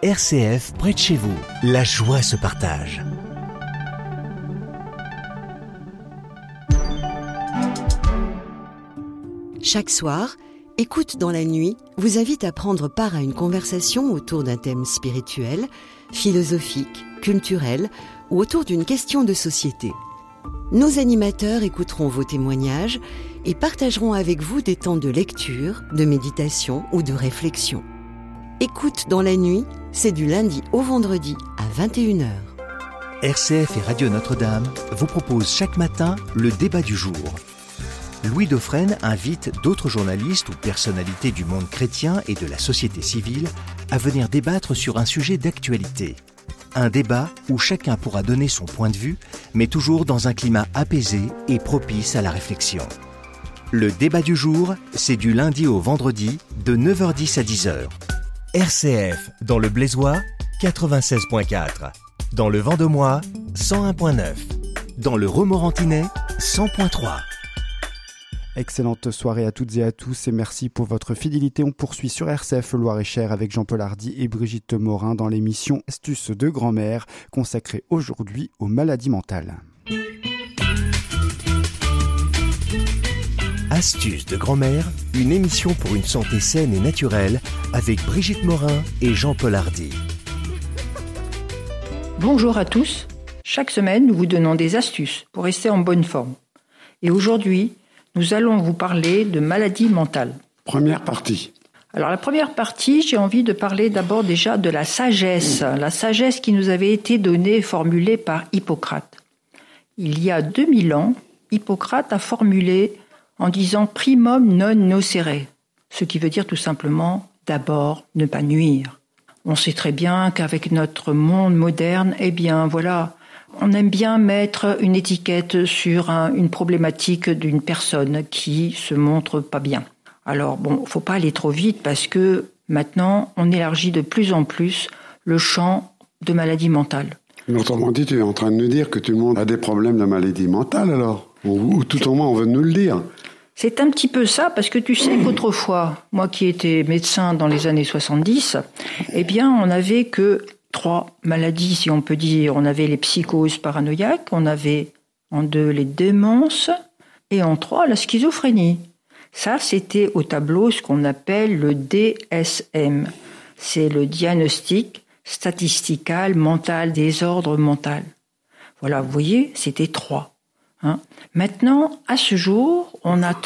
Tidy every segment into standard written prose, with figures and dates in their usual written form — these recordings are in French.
RCF près de chez vous. La joie se partage. Chaque soir, Écoute dans la nuit vous invite à prendre part à une conversation autour d'un thème spirituel, philosophique, culturel ou autour d'une question de société. Nos animateurs écouteront vos témoignages et partageront avec vous des temps de lecture, de méditation ou de réflexion. Écoute dans la nuit, c'est du lundi au vendredi à 21h. RCF et Radio Notre-Dame vous proposent chaque matin le débat du jour. Louis Dauphren invite d'autres journalistes ou personnalités du monde chrétien et de la société civile à venir débattre sur un sujet d'actualité. Un débat où chacun pourra donner son point de vue, mais toujours dans un climat apaisé et propice à la réflexion. Le débat du jour, c'est du lundi au vendredi de 9h10 à 10h. RCF, dans le Blaisois, 96.4. Dans le Vendomois, 101.9. Dans le Romorantinais, 100.3. Excellente soirée à toutes et à tous et merci pour votre fidélité. On poursuit sur RCF Loir-et-Cher avec Jean-Paul Hardy et Brigitte Morin dans l'émission Astuces de grand-mère consacrée aujourd'hui aux maladies mentales. Astuces de grand-mère, une émission pour une santé saine et naturelle avec Brigitte Morin et Jean-Paul Hardy. Bonjour à tous. Chaque semaine, nous vous donnons des astuces pour rester en bonne forme. Et aujourd'hui, nous allons vous parler de maladies mentales. Première partie. Alors la première partie, j'ai envie de parler d'abord déjà de la sagesse. La sagesse qui nous avait été donnée et formulée par Hippocrate. Il y a 2000 ans, Hippocrate a formulé en disant « primum non nocere », ce qui veut dire tout simplement « d'abord ne pas nuire ». On sait très bien qu'avec notre monde moderne, voilà, on aime bien mettre une étiquette sur une problématique d'une personne qui se montre pas bien. Alors faut pas aller trop vite parce que maintenant, on élargit de plus en plus le champ de maladies mentales. Autrement dit, tu es en train de nous dire que tout le monde a des problèmes de maladie mentale alors ? Ou tout au moins, on veut nous le dire. C'est un petit peu ça, parce que tu sais qu'autrefois, moi qui étais médecin dans les années 70, on n'avait que 3 maladies, si on peut dire. On avait les psychoses paranoïaques, on avait en 2 les démences, et en 3 la schizophrénie. Ça, c'était au tableau ce qu'on appelle le DSM. C'est le diagnostic statistical mental, désordre mental. Voilà, vous voyez, c'était 3. Maintenant, à ce jour, on a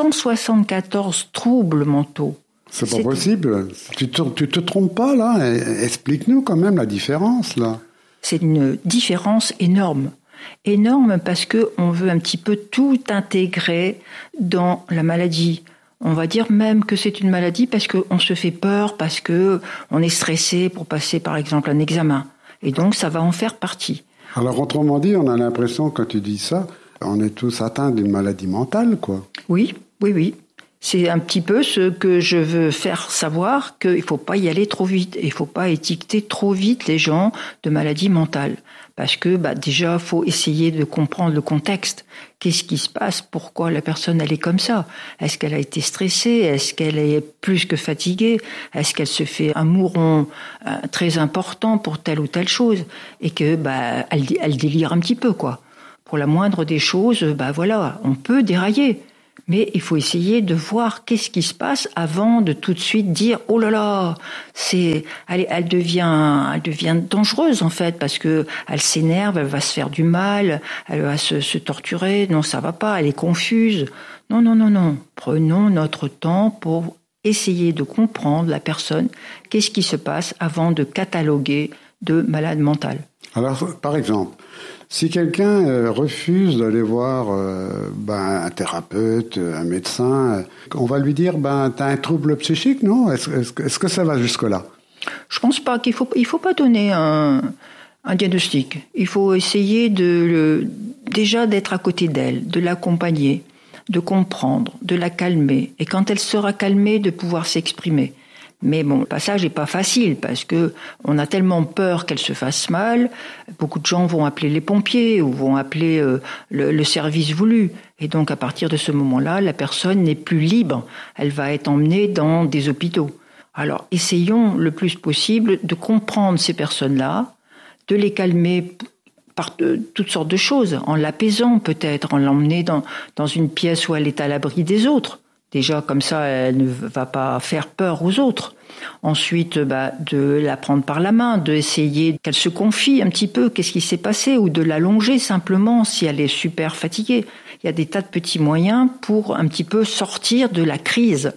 374 troubles mentaux. C'est pas possible. Tu te trompes pas, là. Explique-nous quand même la différence, là. C'est une différence énorme. Énorme parce que on veut un petit peu tout intégrer dans la maladie. On va dire même que c'est une maladie parce qu'on se fait peur, parce que on est stressé pour passer, par exemple, un examen. Et donc, ça va en faire partie. Alors, autrement dit, on a l'impression, quand tu dis ça, on est tous atteints d'une maladie mentale, quoi. Oui. C'est un petit peu ce que je veux faire savoir, qu'il ne faut pas y aller trop vite. Il ne faut pas étiqueter trop vite les gens de maladies mentales. Parce que déjà, il faut essayer de comprendre le contexte. Qu'est-ce qui se passe? Pourquoi la personne elle est comme ça? Est-ce qu'elle a été stressée? Est-ce qu'elle est plus que fatiguée? Est-ce qu'elle se fait un mouron très important pour telle ou telle chose? Et que elle délire un petit peu, quoi. Pour la moindre des choses, on peut dérailler. Mais il faut essayer de voir qu'est-ce qui se passe avant de tout de suite dire « Oh là là, elle devient dangereuse en fait parce que elle s'énerve, elle va se faire du mal, elle va se torturer, non ça va pas, elle est confuse. » Non. Prenons notre temps pour essayer de comprendre la personne, qu'est-ce qui se passe avant de cataloguer de malade mental. Alors, par exemple, si quelqu'un refuse d'aller voir un thérapeute, un médecin, on va lui dire t'as un trouble psychique, non? Est-ce que ça va jusque-là? Je pense pas qu'il faut pas donner un diagnostic. Il faut essayer déjà d'être à côté d'elle, de l'accompagner, de comprendre, de la calmer. Et quand elle sera calmée, de pouvoir s'exprimer. Mais le passage n'est pas facile parce que on a tellement peur qu'elle se fasse mal. Beaucoup de gens vont appeler les pompiers ou vont appeler le service voulu. Et donc, à partir de ce moment-là, la personne n'est plus libre. Elle va être emmenée dans des hôpitaux. Alors, essayons le plus possible de comprendre ces personnes-là, de les calmer par toutes sortes de choses, en l'apaisant peut-être, en l'emmenant dans une pièce où elle est à l'abri des autres. Déjà, comme ça, elle ne va pas faire peur aux autres. Ensuite, de la prendre par la main, d'essayer qu'elle se confie un petit peu, qu'est-ce qui s'est passé, ou de l'allonger simplement si elle est super fatiguée. Il y a des tas de petits moyens pour un petit peu sortir de la crise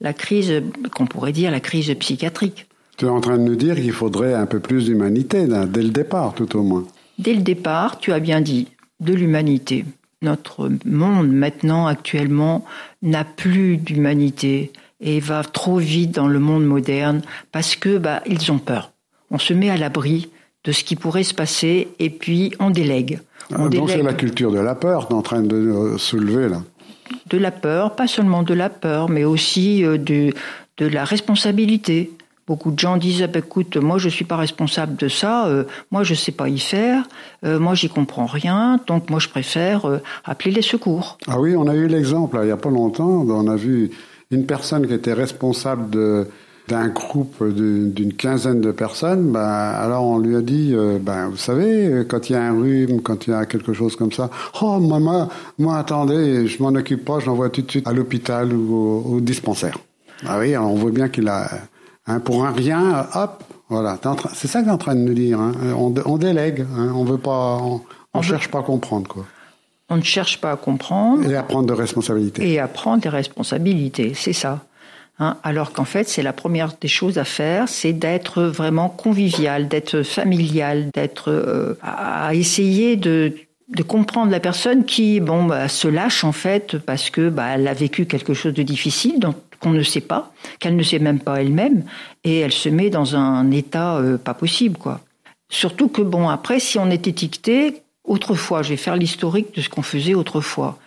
qu'on pourrait dire la crise psychiatrique. Tu es en train de nous dire qu'il faudrait un peu plus d'humanité, dès le départ, tout au moins. Dès le départ, tu as bien dit, de l'humanité. Notre monde, maintenant, actuellement, n'a plus d'humanité et va trop vite dans le monde moderne parce que ils ont peur. On se met à l'abri de ce qui pourrait se passer et puis on délègue. Donc c'est la culture de la peur en train de soulever là. De la peur, pas seulement de la peur, mais aussi de la responsabilité. Beaucoup de gens disent écoute, moi je suis pas responsable de ça, moi je sais pas y faire, moi j'y comprends rien, donc moi je préfère appeler les secours. Ah oui, on a eu l'exemple il y a pas longtemps, on a vu une personne qui était responsable d'un groupe d'une quinzaine de personnes, alors on lui a dit, vous savez, quand il y a un rhume, quand il y a quelque chose comme ça, oh maman, moi attendez, je m'en occupe pas, je l'envoie tout de suite à l'hôpital ou au dispensaire. Ah oui, alors on voit bien qu'il a, pour un rien, hop, voilà, c'est ça qu'il est en train de nous dire, hein. On délègue, hein. On veut pas, on cherche pas à comprendre quoi. On ne cherche pas à comprendre. Et à prendre des responsabilités. Et à prendre des responsabilités, c'est ça. Alors qu'en fait, c'est la première des choses à faire, c'est d'être vraiment convivial, d'être familial, d'être à essayer de comprendre la personne qui se lâche en fait parce que elle a vécu quelque chose de difficile qu'on ne sait pas, qu'elle ne sait même pas elle-même, et elle se met dans un état pas possible quoi. Surtout que après, si on est étiqueté, autrefois, je vais faire l'historique de ce qu'on faisait autrefois,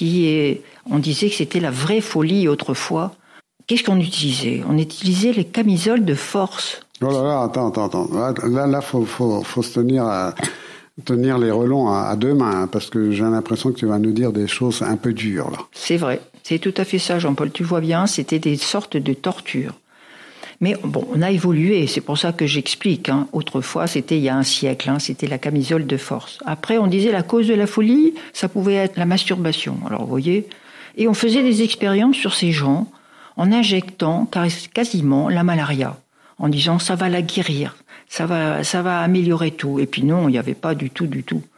on disait que c'était la vraie folie autrefois. Qu'est-ce qu'on utilisait ? On utilisait les camisoles de force. Oh là là, attends. Là, faut se tenir les relons à deux mains, parce que j'ai l'impression que tu vas nous dire des choses un peu dures, là. C'est vrai. C'est tout à fait ça, Jean-Paul. Tu vois bien, c'était des sortes de tortures. Mais on a évolué, c'est pour ça que j'explique. Autrefois, c'était il y a un siècle, c'était la camisole de force. Après, on disait la cause de la folie, ça pouvait être la masturbation. Alors, vous voyez, et on faisait des expériences sur ces gens en injectant quasiment la malaria, en disant ça va la guérir, ça va améliorer tout. Et puis non, il n'y avait pas du tout.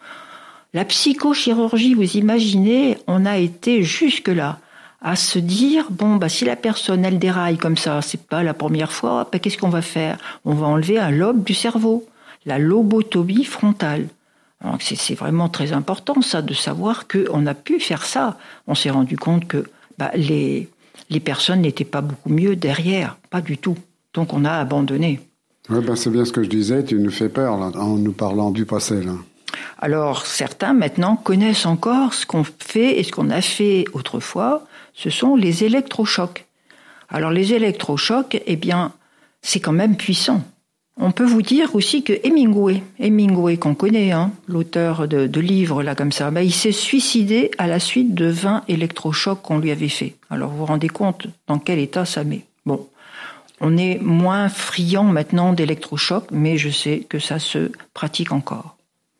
La psychochirurgie, vous imaginez, on a été jusque-là à se dire, si la personne, elle déraille comme ça, c'est pas la première fois, qu'est-ce qu'on va faire ? On va enlever un lobe du cerveau, la lobotomie frontale. Donc c'est vraiment très important, ça, de savoir qu'on a pu faire ça. On s'est rendu compte que les personnes n'étaient pas beaucoup mieux derrière, pas du tout. Donc on a abandonné. Oui, c'est bien ce que je disais, tu nous fais peur là, en nous parlant du passé, là. Alors certains maintenant connaissent encore ce qu'on fait et ce qu'on a fait autrefois, ce sont les électrochocs. Alors les électrochocs, c'est quand même puissant. On peut vous dire aussi que Hemingway qu'on connaît, l'auteur de livres là comme ça, il s'est suicidé à la suite de 20 électrochocs qu'on lui avait fait. Alors vous vous rendez compte dans quel état ça met. On est moins friand maintenant d'électrochocs, mais je sais que ça se pratique encore.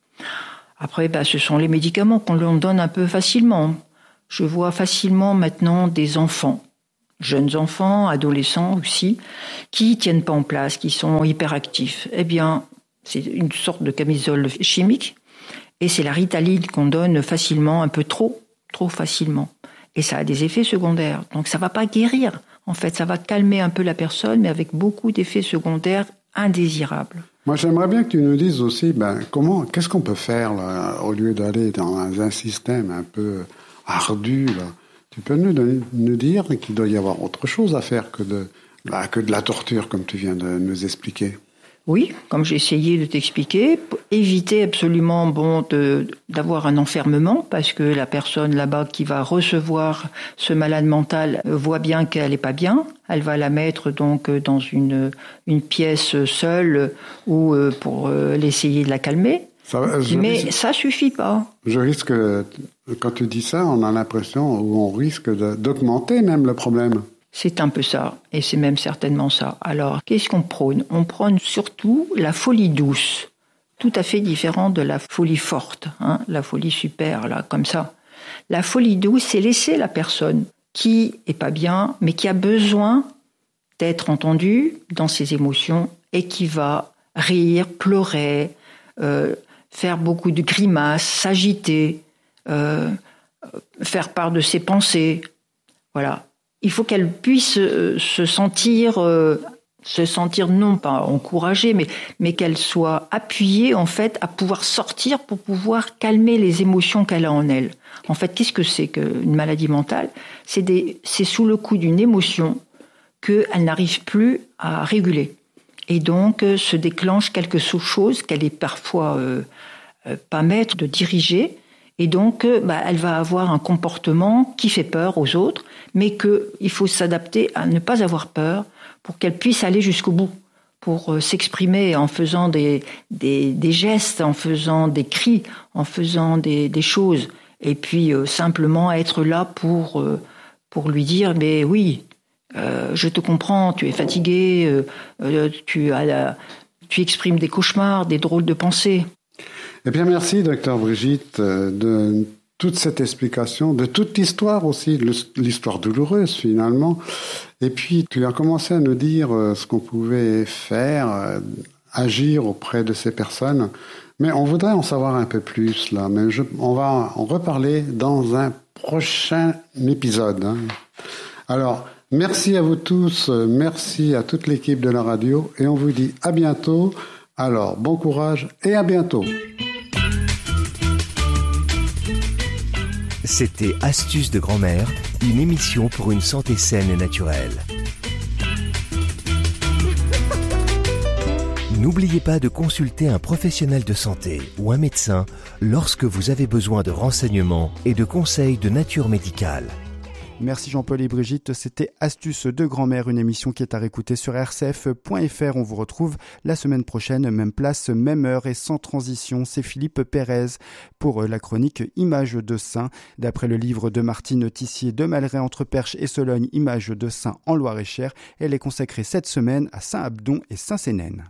Après, ce sont les médicaments qu'on leur donne un peu facilement. Je vois facilement maintenant des enfants, jeunes enfants, adolescents aussi, qui tiennent pas en place, qui sont hyperactifs. C'est une sorte de camisole chimique, et c'est la Ritaline qu'on donne facilement, un peu trop facilement. Et ça a des effets secondaires. Donc ça va pas guérir. En fait, ça va calmer un peu la personne, mais avec beaucoup d'effets secondaires indésirables. Moi, j'aimerais bien que tu nous dises aussi, qu'est-ce qu'on peut faire là, au lieu d'aller dans un système un peu ardu là. Tu peux nous dire qu'il doit y avoir autre chose à faire que de la torture, comme tu viens de nous expliquer. Oui, comme j'ai essayé de t'expliquer, éviter absolument d'avoir un enfermement, parce que la personne là-bas qui va recevoir ce malade mental voit bien qu'elle n'est pas bien. Elle va la mettre donc dans une pièce seule ou pour l'essayer de la calmer. Mais ça suffit pas. Je risque, quand tu dis ça, on a l'impression, ou on risque d'augmenter même le problème. C'est un peu ça, et c'est même certainement ça. Alors, qu'est-ce qu'on prône ? On prône surtout la folie douce, tout à fait différent de la folie forte, la folie super, là, comme ça. La folie douce, c'est laisser la personne qui est pas bien, mais qui a besoin d'être entendue dans ses émotions et qui va rire, pleurer, faire beaucoup de grimaces, s'agiter, faire part de ses pensées. Voilà. Il faut qu'elle puisse se sentir non pas encouragée, mais qu'elle soit appuyée en fait à pouvoir sortir pour pouvoir calmer les émotions qu'elle a en elle. En fait, qu'est-ce que c'est qu'une maladie mentale ? C'est sous le coup d'une émotion qu'elle n'arrive plus à réguler. Et donc se déclenche quelque chose qu'elle est parfois pas maître de diriger. Et donc, elle va avoir un comportement qui fait peur aux autres, mais qu'il faut s'adapter à ne pas avoir peur pour qu'elle puisse aller jusqu'au bout, pour s'exprimer en faisant des gestes, en faisant des cris, en faisant des choses. Et puis, simplement être là pour lui dire, mais oui, je te comprends, tu es fatigué, tu exprimes des cauchemars, des drôles de pensées. Eh bien, merci, docteur Brigitte, de toute cette explication, de toute l'histoire aussi, l'histoire douloureuse finalement. Et puis, tu as commencé à nous dire ce qu'on pouvait faire, agir auprès de ces personnes. Mais on voudrait en savoir un peu plus, là. Mais on va en reparler dans un prochain épisode. Alors, merci à vous tous, merci à toute l'équipe de la radio, et on vous dit à bientôt. Alors, bon courage et à bientôt. C'était Astuces de grand-mère, une émission pour une santé saine et naturelle. N'oubliez pas de consulter un professionnel de santé ou un médecin lorsque vous avez besoin de renseignements et de conseils de nature médicale. Merci Jean-Paul et Brigitte, c'était Astuces de grand-mère, une émission qui est à réécouter sur rcf.fr. On vous retrouve la semaine prochaine, même place, même heure et sans transition. C'est Philippe Pérez pour la chronique Images de Saints. D'après le livre de Martine Tissier de Malray entre Perche et Sologne, Images de Saints en Loir-et-Cher, elle est consacrée cette semaine à Saint-Abdon et Saint-Sénène.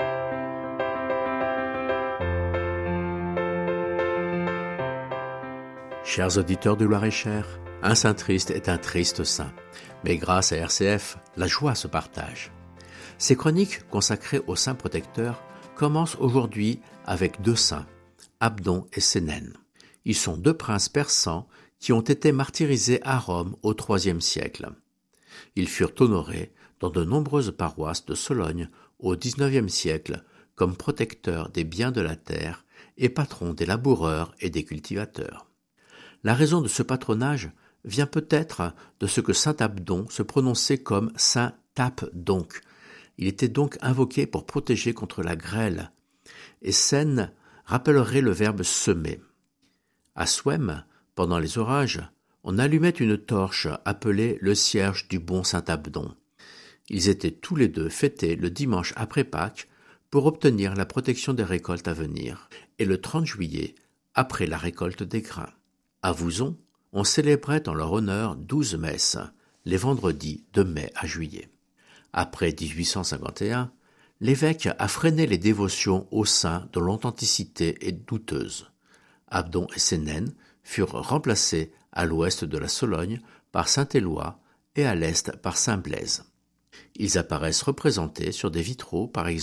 Chers auditeurs du Loir-et-Cher, un saint triste est un triste saint, mais grâce à RCF, la joie se partage. Ces chroniques consacrées aux saints protecteurs commencent aujourd'hui avec deux saints, Abdon et Sénène. Ils sont deux princes persans qui ont été martyrisés à Rome au IIIe siècle. Ils furent honorés dans de nombreuses paroisses de Sologne au XIXe siècle comme protecteurs des biens de la terre et patrons des laboureurs et des cultivateurs. La raison de ce patronage vient peut-être de ce que saint Abdon se prononçait comme saint tape donc. Il était donc invoqué pour protéger contre la grêle. Et Sène rappellerait le verbe semer. À Souem, pendant les orages, on allumait une torche appelée le cierge du bon saint Abdon. Ils étaient tous les deux fêtés le dimanche après Pâques pour obtenir la protection des récoltes à venir, et le 30 juillet, après la récolte des grains. À Vouzon, on célébrait en leur honneur 12 messes, les vendredis de mai à juillet. Après 1851, l'évêque a freiné les dévotions aux saints dont l'authenticité est douteuse. Abdon et Sénène furent remplacés à l'ouest de la Sologne par Saint-Éloi et à l'est par Saint-Blaise. Ils apparaissent représentés sur des vitraux, par exemple,